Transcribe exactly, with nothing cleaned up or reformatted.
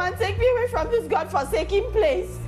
and take me away from this godforsaken place.